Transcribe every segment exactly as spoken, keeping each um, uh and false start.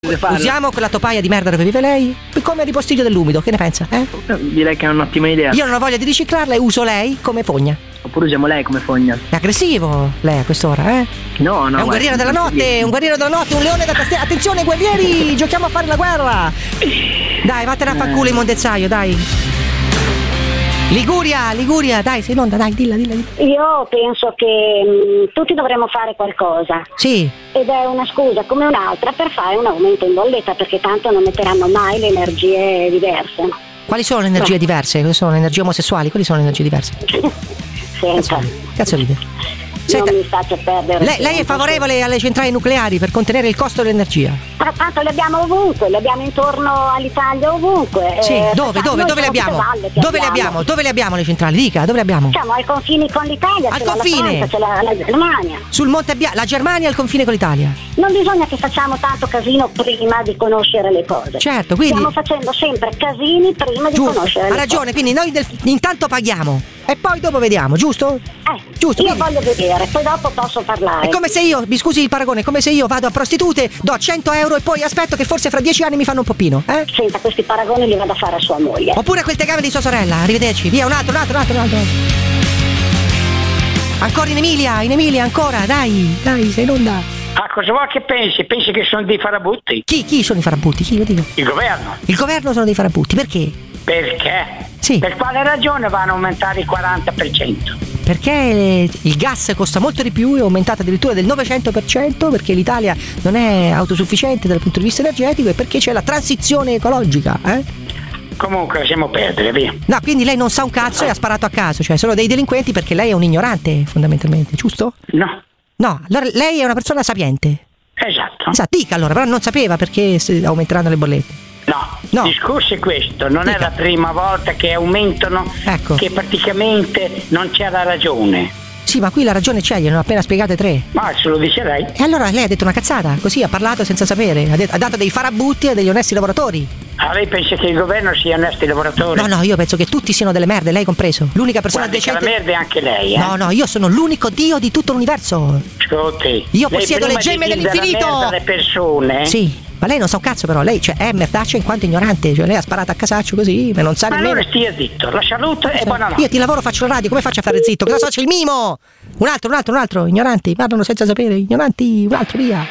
Usiamo quella topaia di merda dove vive lei come ripostiglio dell'umido, che ne pensa? Eh? Direi che è un'ottima idea. Io non ho voglia di riciclarla e uso lei come fogna. Oppure usiamo lei come fogna. È aggressivo lei a quest'ora, eh? No, no. È un guerriero della notte, un guerriero della notte, un leone da tastiera. Attenzione guerrieri, giochiamo a fare la guerra. Dai, vattene a fanculo in mondezzaio, dai. Liguria, Liguria, dai, sei in onda, dai, dilla, dilla, dilla. Io penso che mh, tutti dovremmo fare qualcosa. Sì. Ed è una scusa come un'altra per fare un aumento in bolletta, perché tanto non metteranno mai le energie diverse. Quali sono le energie no. diverse? Quali sono le energie omosessuali? Quali sono le energie diverse? Senta. Cazzo ride. Senta, non mi faccia perdere. Lei, lei è favorevole alle centrali nucleari per contenere il costo dell'energia? Ma tanto le abbiamo ovunque, le abbiamo intorno all'Italia ovunque. Sì, eh, dove, dove, dove le abbiamo? Dove le abbiamo? Dove le abbiamo le centrali? Dica, dove le abbiamo? Siamo ai confini con l'Italia, al c'è confine. la Francia, c'è la, la Germania. Sul Monte Bianco, la Germania al confine con l'Italia. Non bisogna che facciamo tanto casino prima di conoscere le cose. Certo, quindi stiamo facendo sempre casini prima di giusto, conoscere le le ragione, cose. Quindi noi del, intanto paghiamo e poi dopo vediamo, giusto? Eh, giusto. Io quindi... voglio vedere, poi dopo posso parlare. È come se io, mi scusi il paragone, è come se io vado a prostitute, do cento euro e poi aspetto che forse fra dieci anni mi fanno un poppino, eh? Senta, questi paragoni li vado a fare a sua moglie. Oppure quel tegame di sua sorella, arrivederci, via, un altro, un altro, un altro, un altro. Ancora in Emilia, in Emilia, ancora, dai, dai, sei in onda. Ah, cosa vuoi che pensi? Pensi che sono dei farabutti? Chi? Chi sono i farabutti? Chi lo dico? Il governo. Il governo sono dei farabutti, perché? Perché? Sì. Per quale ragione vanno a aumentare il quaranta per cento? Perché il gas costa molto di più, è aumentato addirittura del novecento per cento, perché l'Italia non è autosufficiente dal punto di vista energetico e perché c'è la transizione ecologica, eh? Comunque lasciamo perdere, via. No, quindi lei non sa un cazzo e ha sparato a caso, cioè sono dei delinquenti perché lei è un ignorante, fondamentalmente, giusto? No. No, allora lei è una persona sapiente. Esatto. Esatto, dica allora, però non sapeva perché aumenteranno le bollette. No, no. Il discorso è questo, non Dica. È la prima volta che aumentano, ecco. Che praticamente non c'è la ragione. Sì, ma qui la ragione c'è, gliene ho appena spiegate tre. Ma se lo dice lei. E allora lei ha detto una cazzata, così ha parlato senza sapere, ha, detto, ha dato dei farabutti a degli onesti lavoratori. Ah, lei pensa che il governo sia onesti lavoratori? No, no, io penso che tutti siano delle merde, lei compreso. L'unica persona Guardi decente. che la merda è anche lei, eh? No, no, io sono l'unico dio di tutto l'universo. Ascolti. Io lei possiedo le gemme dell'infinito. La merda alle persone. Sì. Ma lei non sa un cazzo però, lei cioè, è merdaccia in quanto ignorante, cioè lei ha sparato a casaccio così, ma non sa ma nemmeno. allora stia zitto, la salute e buonanotte. Io ti lavoro, faccio la radio, come faccio a fare zitto? Cosa so, c'è il mimo! Un altro, un altro, un altro, ignoranti, parlano senza sapere, ignoranti, un altro, via.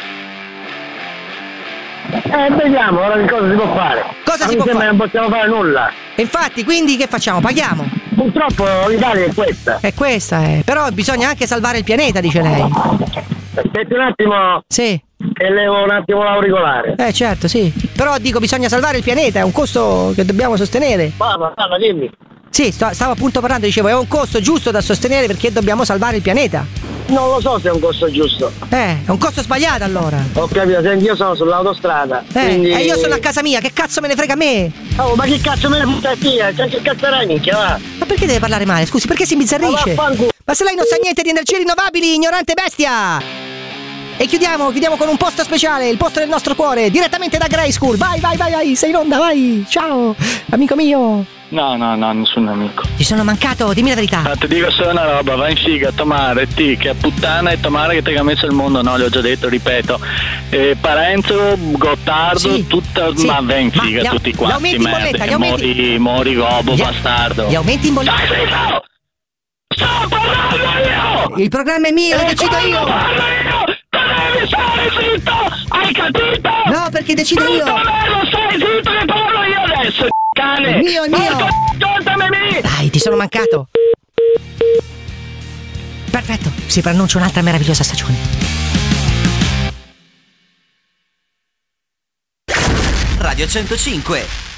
Eh, vediamo, ora che cosa si può fare. Cosa si può fare? Non possiamo fare nulla. E infatti, quindi che facciamo? Paghiamo? Purtroppo l'Italia è questa. È questa, eh. Però bisogna anche salvare il pianeta, dice lei. Aspetti un attimo. Sì. E levo un attimo l'auricolare. Eh certo, sì. Però dico, bisogna salvare il pianeta, è un costo che dobbiamo sostenere. Mamma, mamma, dimmi. Sì, sto, stavo appunto parlando, dicevo, è un costo giusto da sostenere perché dobbiamo salvare il pianeta. Non lo so se è un costo giusto. Eh, è un costo sbagliato allora. Ho capito, senti, io sono sull'autostrada. Eh, quindi... e io sono a casa mia, che cazzo me ne frega a me? Oh, ma che cazzo me ne frega tia? Che cazzarai, minchia, va? Ma perché deve parlare male? Scusi, perché si imbizzarrisce? Ma, ma se lei non sa niente di energie rinnovabili, ignorante bestia! E chiudiamo, chiudiamo con un posto speciale, il posto del nostro cuore, direttamente da Grey School. Vai, vai, vai, vai, sei in onda, vai. Ciao, amico mio. No, no, no, nessun amico. Ti sono mancato, dimmi la verità. Ma ti dico solo una roba, vai in figa, Tomare, ti, che puttana e Tomare che ti ha messo il mondo, no, le ho già detto, ripeto. Eh, Parenzo, Gottardo, sì, tutta, sì. ma vai in figa ma tutti quanti, aumenti in bolletta, gli aumenti... Mori, mori gobo, gli... bastardo. Gli aumenti in bolletta. Dai, zitto! Sto parlando io! Il programma è mio, lo decido io! Parlo io! Devi stare zitto! Hai capito? No, perché decido io! Lo stai zitto che parlo io adesso, cane! Il mio, il mio! Ascoltami! Dai, ti sono mancato! Perfetto, si preannuncia un'altra meravigliosa stagione. Radio centocinque